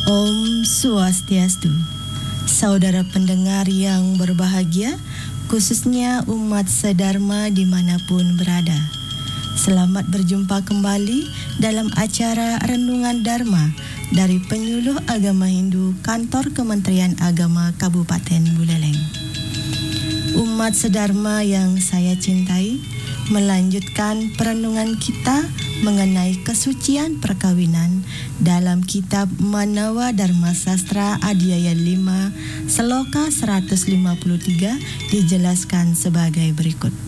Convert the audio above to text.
Om Swastiastu. Saudara pendengar yang berbahagia, khususnya umat sedharma dimanapun berada. Selamat berjumpa kembali dalam acara Renungan Dharma dari Penyuluh Agama Hindu Kantor Kementerian Agama Kabupaten Buleleng. Umat sedharma yang saya cintai, melanjutkan perenungan kita mengenai kesucian perkawinan dalam kitab Manawa Dharma Sastra Adhyaya 5 Seloka 153 dijelaskan sebagai berikut.